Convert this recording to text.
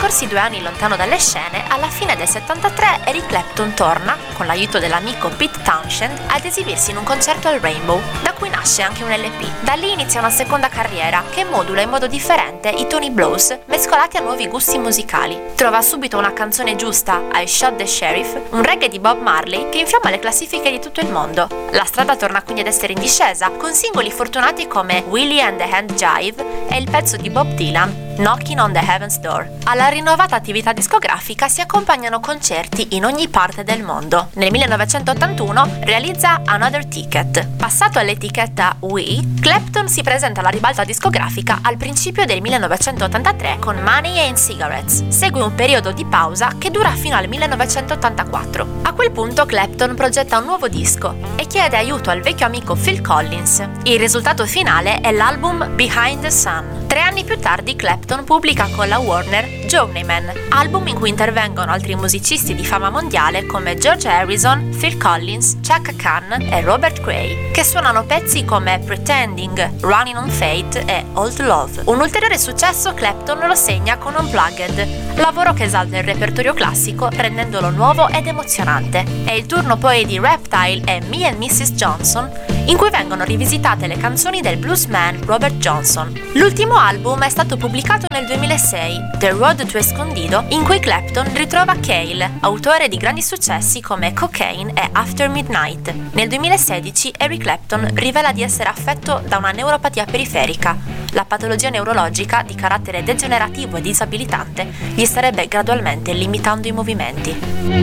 trascorsi 2 anni lontano dalle scene, alla fine del 73 Eric Clapton torna, con l'aiuto dell'amico Pete Townshend, ad esibirsi in un concerto al Rainbow, da cui nasce anche un LP. Da lì inizia una seconda carriera che modula in modo differente i toni blues mescolati a nuovi gusti musicali. Trova subito una canzone giusta, I Shot the Sheriff, un reggae di Bob Marley che infiamma le classifiche di tutto il mondo. La strada torna quindi ad essere in discesa, con singoli fortunati come Willie and the Hand Jive e il pezzo di Bob Dylan Knocking on the Heaven's Door. Alla rinnovata attività discografica si accompagnano concerti in ogni parte del mondo. Nel 1981 realizza Another Ticket. Passato all'etichetta We, Clapton si presenta alla ribalta discografica al principio del 1983 con Money and Cigarettes. Segue un periodo di pausa che dura fino al 1984. A quel punto Clapton progetta un nuovo disco e chiede aiuto al vecchio amico Phil Collins. Il risultato finale è l'album Behind the Sun. 3 anni più tardi Clapton pubblica con la Warner Journeyman, album in cui intervengono altri musicisti di fama mondiale come George Harrison, Phil Collins, Chaka Khan e Robert Cray, che suonano pezzi come Pretending, Running on Fate e Old Love. Un ulteriore successo Clapton lo segna con Unplugged, lavoro che esalta il repertorio classico rendendolo nuovo ed emozionante. È il turno poi di Reptile e Me and Mrs. Johnson, in cui vengono rivisitate le canzoni del bluesman Robert Johnson. L'ultimo album è stato pubblicato nel 2006, The Road to Escondido, in cui Clapton ritrova Cale, autore di grandi successi come Cocaine e After Midnight. Nel 2016 Eric Clapton rivela di essere affetto da una neuropatia periferica. La patologia neurologica di carattere degenerativo e disabilitante gli starebbe gradualmente limitando i movimenti.